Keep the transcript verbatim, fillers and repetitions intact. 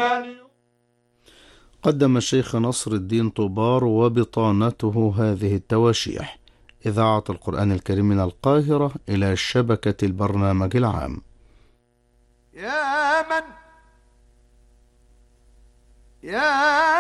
قدم الشيخ نصر الدين طوبار وبطانته هذه التواشيح: إذاعة القرآن الكريم من القاهرة إلى شبكة البرنامج العام. يا من يا